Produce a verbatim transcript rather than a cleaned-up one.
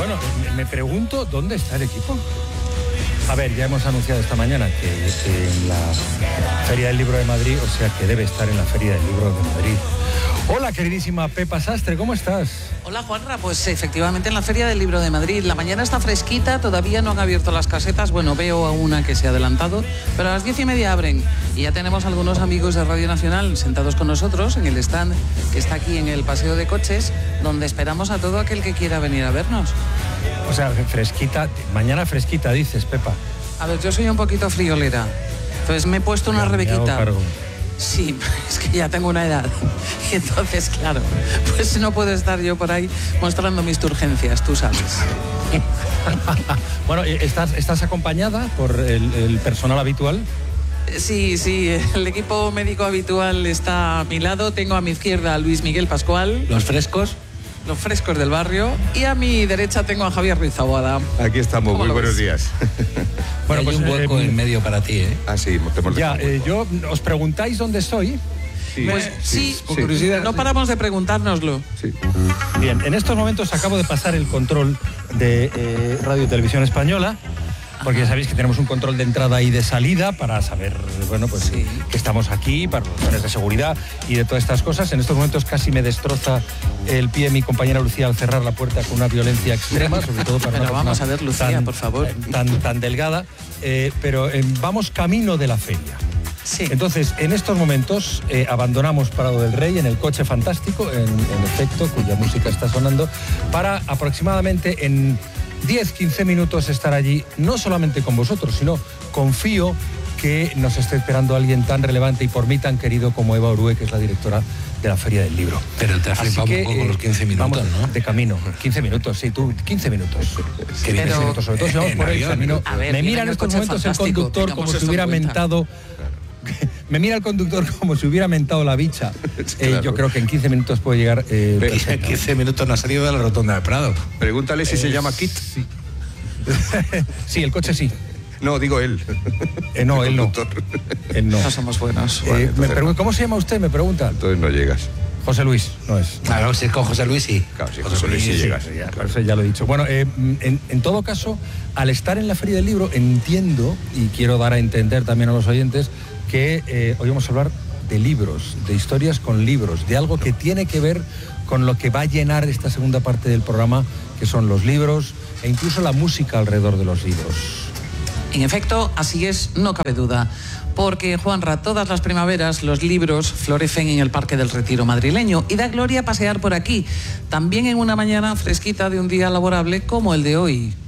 Bueno, me pregunto dónde está el equipo. A ver, ya hemos anunciado esta mañana que en la Feria del Libro de Madrid, o sea que debe estar en la Feria del Libro de Madrid. Hola, queridísima Pepa Sastre, ¿cómo estás? Hola, Juanra, pues efectivamente en la Feria del Libro de Madrid. La mañana está fresquita, todavía no han abierto las casetas. Bueno, veo a una que se ha adelantado, pero a las diez y media abren. Y ya tenemos algunos amigos de Radio Nacional sentados con nosotros en el stand que está aquí en el Paseo de Coches, donde esperamos a todo aquel que quiera venir a vernos. O sea, fresquita, mañana fresquita, dices, Pepa. A ver, yo soy un poquito friolera, entonces me he puesto una Ya, rebequita. me hago cargo. Sí, es que ya tengo una edad. Y entonces, claro, pues no puedo estar yo por ahí mostrando mis turgencias, tú sabes. Bueno, ¿estás, estás acompañada por el, el personal habitual? Sí, sí, el equipo médico habitual está a mi lado. Tengo a mi izquierda a Luis Miguel Pascual. ¿Los frescos? Los frescos del barrio. Y a mi derecha tengo a Javier Ruiz Taboada. Aquí estamos, muy buenos días. Bueno, hay pues, un hueco eh, en medio para ti, ¿eh? Ah, sí, te hemos Ya, dejado un eh, hueco. yo, ¿os preguntáis dónde estoy? Sí, Pues sí, sí, por sí. curiosidad. No paramos de preguntárnoslo. Sí. Bien, en estos momentos acabo de pasar el control de eh, Radio Televisión Española, porque ya sabéis que tenemos un control de entrada y de salida para saber, bueno, pues Sí. que estamos aquí, para razones de seguridad y de todas estas cosas. En estos momentos casi me destroza el pie mi compañera Lucía al cerrar la puerta con una violencia extrema, sobre todo para Pero una vamos persona a ver, Lucía, tan- por favor. Tan, tan delgada, eh, pero eh, vamos camino de la feria. Sí. Entonces, en estos momentos eh, abandonamos Prado del Rey en el coche fantástico, en, en efecto, cuya música está sonando, para aproximadamente en diez a quince minutos estar allí, no solamente con vosotros, sino confío que nos esté esperando alguien tan relevante y por mí tan querido como Eva Orue, que es la directora de la Feria del Libro. Pero te has Así flipado que, un poco con eh, los quince minutos, vamos ¿no? de camino. quince minutos, sí, tú, quince minutos. Que quince vienes- minutos, sobre todo si vamos en por el avión. camino. A ver, Me viene mira en en el estos coche momentos el fantástico, conductor como tengamos si esto en hubiera cuenta. mentado... Me mira el conductor como si hubiera mentado la bicha. Eh, Claro. yo creo que en quince minutos puede llegar... Eh, Pero- perfecto. quince minutos no ha salido de la rotonda de Prado. Pregúntale si se llama Kit. Sí. Sí, el coche sí. No, digo él. Eh, no, El él no. conductor. Él no. No somos buenos. Eh, Vale, me entonces pregun- no. ¿Cómo se llama usted? Me pregunta. Entonces no llegas. José Luis, no es. Claro, si es con José Luis, sí. Claro, si José Luis sí llegas. Ya, por eso ya lo he dicho. Bueno, eh, en, en todo caso, al estar en la Feria del Libro, entiendo, y quiero dar a entender también a los oyentes, que eh, hoy vamos a hablar de libros, de historias con libros, de algo que tiene que ver con lo que va a llenar esta segunda parte del programa, que son los libros e incluso la música alrededor de los libros. En efecto, así es, no cabe duda. Porque, Juanra, todas las primaveras los libros florecen en el Parque del Retiro madrileño y da gloria pasear por aquí, también en una mañana fresquita de un día laborable como el de hoy.